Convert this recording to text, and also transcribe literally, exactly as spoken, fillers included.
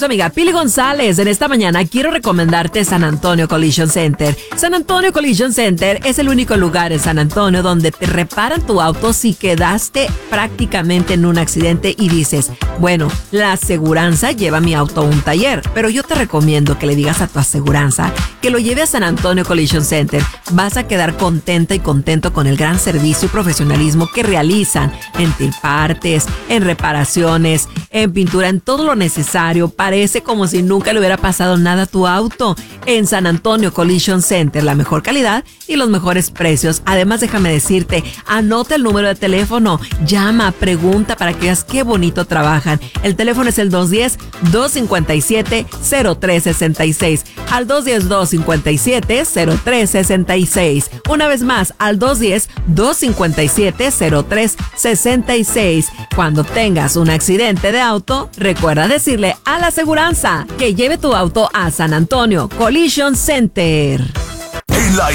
su amiga Pili González. En esta mañana quiero recomendarte San Antonio Collision Center. San Antonio Collision Center es el único lugar en San Antonio donde te reparan tu auto si quedaste prácticamente en un accidente y dices, bueno, la aseguranza lleva mi auto a un taller, pero yo te recomiendo que le digas a tu aseguranza que lo lleve a San Antonio Collision Center. Vas a quedar contenta y contento con el gran servicio y profesionalismo que realizan en partes, en reparaciones, en pintura, en todo lo necesario. Parece como si nunca le hubiera pasado nada a tu auto. En San Antonio Collision Center, la mejor calidad y los mejores precios. Además, déjame decirte, anota el número de teléfono, llama, pregunta para que veas qué bonito trabajan. El teléfono es el dos uno cero, dos cinco siete, cero tres seis seis. Al dos uno cero, dos cinco siete, cero tres seis seis. Una vez más, al dos uno cero, dos cinco siete, cero tres seis seis. Cuando tengas un accidente de auto, recuerda decirle a la aseguranza que lleve tu auto a San Antonio Collision Center. En la